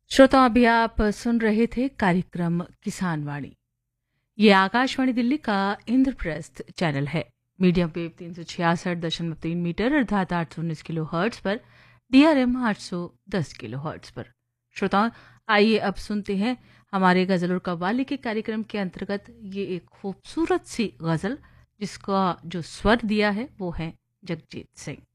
श्रोता, अभी आप सुन रहे थे कार्यक्रम किसान वाणी। ये आकाशवाणी दिल्ली का इंद्रप्रस्थ चैनल है। मीडियम वेव 366.3 मीटर अर्थात 819 किलो हर्ट्ज पर, DRM 810 किलो हर्ट्ज पर। श्रोताओं, आइए अब सुनते हैं हमारे गजल और कव्वाली के कार्यक्रम के अंतर्गत ये एक खूबसूरत सी गजल, जिसका जो स्वर दिया है वो है जगजीत सिंह।